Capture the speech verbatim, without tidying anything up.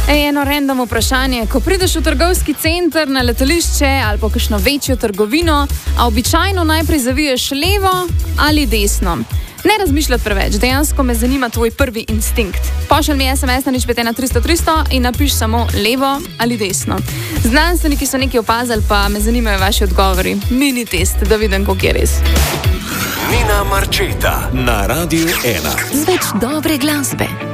Ej, eno random vprašanje. Ko prideš v trgovski center, na letališče ali pa kakšno večjo trgovino, a običajno najprej zaviješ levo ali desno. Ne razmišljati preveč, dejansko me zanima tvoj prvi instinkt. Pošelj mi es em es na nič pet ena tristo tristo in napiš samo levo ali desno. Znanstveniki so nekaj opazili, pa me zanimajo vaši odgovori. Mini test, da vidim, koliko je res. Nina Marčeta na Radiu ena. Z več dobre glasbe.